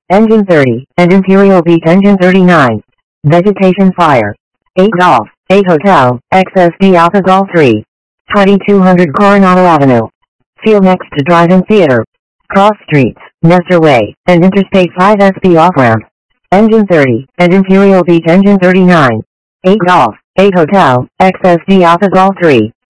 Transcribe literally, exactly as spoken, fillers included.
Engine thirty, and Imperial Beach Engine thirty-nine. Vegetation Fire. eight Golf, eight Hotel, X S D Alpha Golf three. twenty-two hundred Coronado Avenue. Field next to Drive-In Theater. Cross Streets, Nestor Way, and Interstate five S B off-ramp. Engine thirty, and Imperial Beach Engine thirty-nine. eight Golf, eight Hotel, X S D Alpha Golf three.